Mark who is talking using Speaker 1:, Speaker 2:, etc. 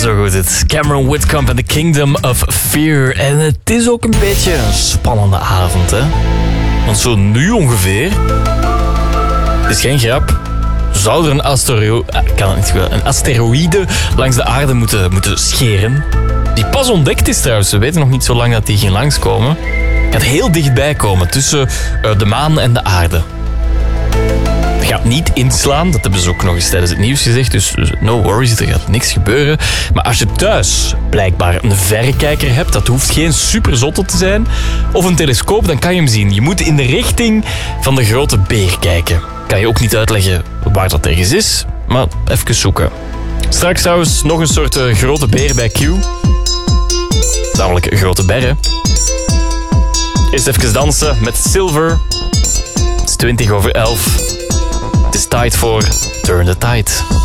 Speaker 1: Zo goed, het Cameron Whitcomb en The Kingdom of Fear. En het is ook een beetje een spannende avond, hè? Want zo nu ongeveer, het is geen grap, zou er een asteroïde langs de aarde moeten scheren. Die pas ontdekt is trouwens, we weten nog niet zo lang dat die ging langskomen. Gaat heel dichtbij komen tussen de maan en de aarde. Het gaat niet inslaan, dat hebben ze ook nog eens tijdens het nieuws gezegd, dus no worries, er gaat niks gebeuren. Maar als je thuis blijkbaar een verrekijker hebt, dat hoeft geen superzotte te zijn, of een telescoop, dan kan je hem zien. Je moet in de richting van de grote beer kijken. Kan je ook niet uitleggen waar dat ergens is, maar even zoeken. Straks trouwens nog een soort grote beer bij Q. Namelijk grote berren. Eerst even dansen met Silver. Het is 11:20. Het is tijd voor Turn the Tide.